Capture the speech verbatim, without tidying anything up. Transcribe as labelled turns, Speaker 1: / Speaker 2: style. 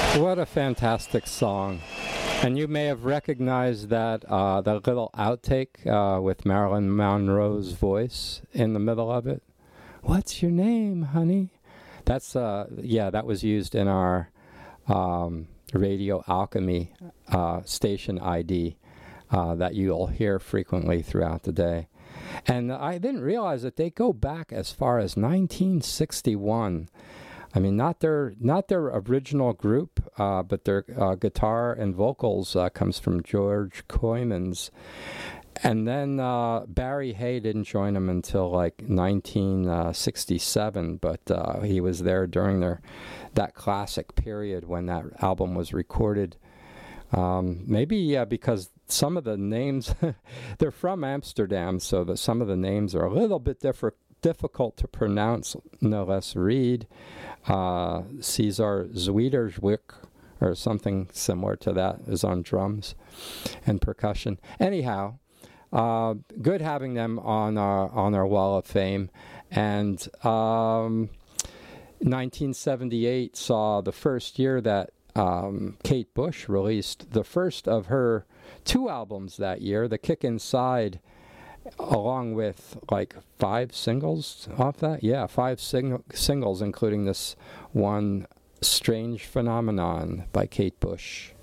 Speaker 1: What a fantastic song. And you may have recognized that uh, the little outtake uh, with Marilyn Monroe's voice in the middle of it. What's your name, honey? That's, uh, yeah, that was used in our um, Radio Alchemy uh, station I D uh, that you'll hear frequently throughout the day. And I didn't realize that they go back as far as nineteen sixty-one. I mean, not their not their original group, uh, but their uh, guitar and vocals uh, comes from George Coymans. And then uh, Barry Hay didn't join them until like nineteen sixty-seven, but uh, he was there during their that classic period when that album was recorded. Um, maybe uh, because some of the names, they're from Amsterdam, so that some of the names are a little bit different. Difficult to pronounce, no less read. Uh, Cesar Zwiderwijk, or something similar to that, is on drums and percussion. Anyhow, uh, good having them on our on our wall of fame. And um, nineteen seventy-eight saw the first year that um, Kate Bush released the first of her two albums that year, The Kick Inside, along with like five singles off that. Yeah, five sing- singles, including this one, Strange Phenomenon by Kate Bush.